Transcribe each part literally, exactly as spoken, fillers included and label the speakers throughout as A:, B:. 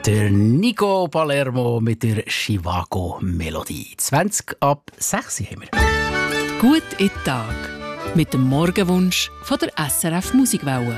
A: Der Nico Palermo mit der Chivago-Melodie. zwanzig ab sechs haben wir.
B: Gut in den Tag. Mit dem Morgenwunsch von der S R F Musikwelle.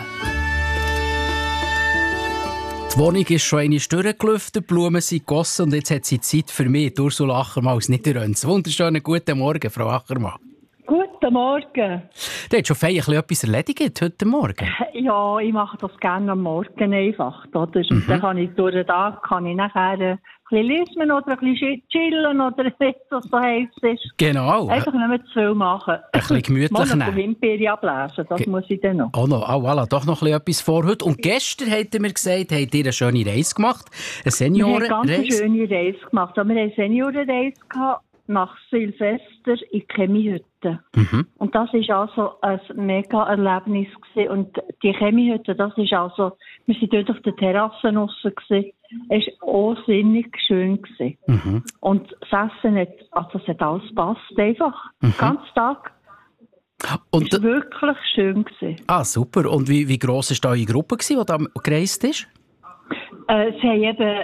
A: Die Wohnung ist schon einmal durchgelüftet, die Blumen sind gegossen und jetzt hat sie Zeit für mich, Ursula Achermann aus Niederönz. Wunderschönen guten Morgen, Frau Achermann.
C: Guten Morgen.
A: Du hast schon feierlich etwas erledigt heute Morgen.
C: Ja, ich mache das gerne am Morgen einfach. Oder? Mhm. Dann kann ich durch den Tag kann ich nachher ein bisschen lesen oder ein bisschen chillen oder was das so heiß ist.
A: Genau.
C: Einfach nicht mehr zu viel machen.
A: Ein bisschen gemütlich
C: nehmen. Mal noch Wimper ablesen, das Ge- muss ich dann noch.
A: Oh no, oh, voilà, doch noch etwas vor heute. Und gestern hat er mir gesagt, habt ihr eine schöne Reise gemacht? Eine Seniorenreise?
C: Wir haben eine ganz schöne Reise gemacht. Wir hatten eine Seniorenreise nach Silvester in Chemiehütte. Mhm. Und das war also ein mega Erlebnis gewesen. Und die Chemiehütte, das ist also, wir waren dort auf der Terrasse draussen gewesen. Es war auch sinnig schön gewesen. Mhm. Und das Essen hat, also es hat alles gepasst, einfach. Mhm. Den ganzen Tag.
A: Und
C: es war wirklich schön gewesen.
A: Ah, super. Und wie, wie gross war eure Gruppe, die da gereist ist?
C: Äh, sie haben eben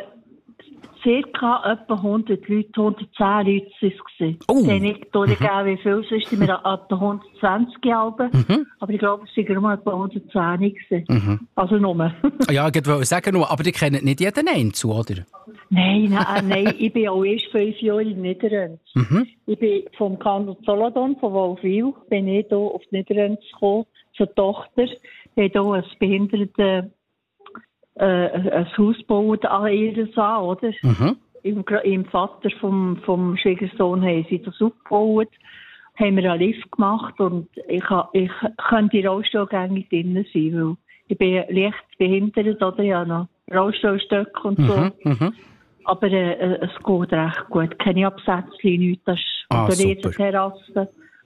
C: circa etwa hundert Leute, hundertzehn Leute waren es.
A: Oh.
C: Sie haben nicht durchgegeben, wie viel es ist. Wir waren etwa hundertzwanzig Alben. Mhm. Aber ich glaube, es waren nur etwa hundertzehn gewesen. Mhm. Also nur.
A: Ja, ich wollte sagen, nur, aber die kennen nicht jeden einzu, oder?
C: Nein, nein, nein. Ich bin auch erst fünf Jahre in Niederönz. Mhm. Ich bin vom Kanton Solothurn, von Wolfwil, bin ich hier auf Niederönz gekommen, zur Tochter. Ich habe hier ein Behinderten Äh, ein Haus bauen an ihr an, oder? Mhm. Im, Im Vater vom, vom Schwiegersohn haben sie das aufgebaut, haben wir einen Lift gemacht und ich, ich könnte in Rollstuhlgänge drinnen sein, weil ich bin leicht behindert, oder? Ich habe noch Rollstuhlstöcke und so. Mhm, mhm. Aber äh, es geht recht gut. Keine Absätze, nichts. Das ist
A: ah,
C: eine Riesenterrasse.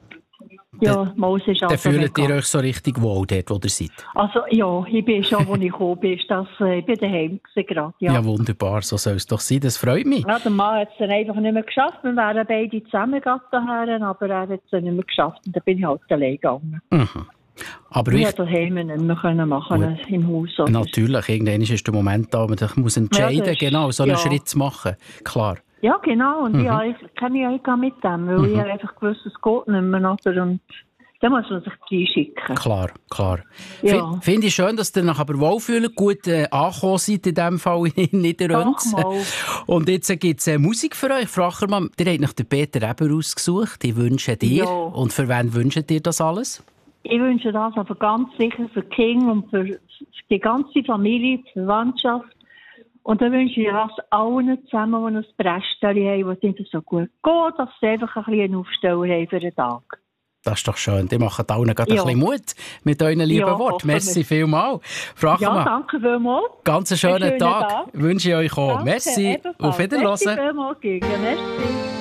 C: Ja, Maus ist also.
A: Dann fühlt ihr euch so richtig wohl dort, wo ihr seid?
C: Also ja, ich bin schon, als ich gekommen bin, ist das, äh, ich bin daheim gerade. Ja.
A: Ja, wunderbar, so soll es doch sein, das freut mich.
C: Ja, der Mann hat es dann einfach nicht mehr geschafft, wir wären beide zusammen daher, aber er hat es dann nicht mehr geschafft und dann bin ich halt allein gegangen. Mhm.
A: Aber
C: ich konnte daheim nicht mehr machen können, im Haus. Oder?
A: Natürlich, irgendwann ist der Moment da, man muss entscheiden, ja, ist, genau, so einen ja. Schritt zu machen, klar.
C: Ja, genau. Und mhm. ja, ich kenne mich auch mit dem, weil mhm. ich einfach gewusst, es geht nicht mehr. Oder? Und dann muss man sich reinschicken.
A: Klar, klar.
C: Ja.
A: F- Finde ich schön, dass ihr euch aber wohlfühlen, gut äh, angekommen seid in diesem Fall in Niederönz. Und jetzt äh, gibt es äh, Musik für euch. Frau Achermann, ihr habt nach den Peter Eber ausgesucht. Ich wünsche dir. Ja. Und für wen wünscht ihr das alles?
C: Ich wünsche das aber ganz sicher für King und für die ganze Familie, die Verwandtschaft. Und dann wünsche ich das allen zusammen, die ein Brästchen haben, was nicht so gut geht, dass sie einfach ein bisschen einen Aufsteller haben für den Tag.
A: Das ist doch schön. Die machen allen gerade ja. ein bisschen Mut mit euren lieben ja, Worten. Merci vielmals. Frau Achermann,
C: ja, danke vielmals.
A: Ganz einen schönen, einen schönen Tag. Tag. Wünsche ich euch auch.
C: Danke,
A: Merci.
C: Ebenfalls.
A: Auf Wiederhören.
C: Merci vielmals. Merci.